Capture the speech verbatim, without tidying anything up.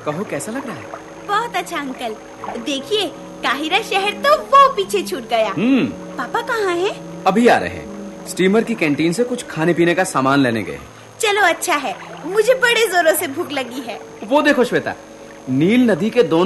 कहो कैसा लग रहा है? बहुत अच्छा अंकल। देखिए काहिरा शहर तो वो पीछे छूट गया। हम्म। पापा कहाँ हैं? अभी आ रहे हैं। स्टीमर की कैंटीन से कुछ खाने पीने का सामान लेने गए। चलो अच्छा है, मुझे बड़े जोरों से भूख लगी है। वो देखो श्वेता, नील नदी के दोनों